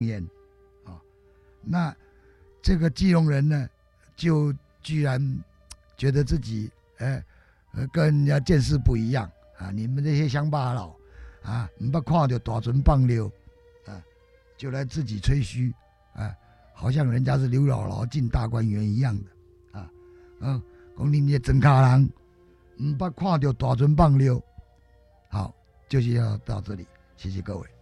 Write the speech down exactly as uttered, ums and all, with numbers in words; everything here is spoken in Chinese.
言啊。那这个基隆人呢，就居然觉得自己哎、呃、跟人家见识不一样啊！你们这些乡巴佬啊，唔捌看到大船放流啊，就来自己吹嘘啊，好像人家是刘姥姥进大观园一样的啊。嗯，讲恁这真卡人唔捌看到大船放流。好，就是要到这里，谢谢各位。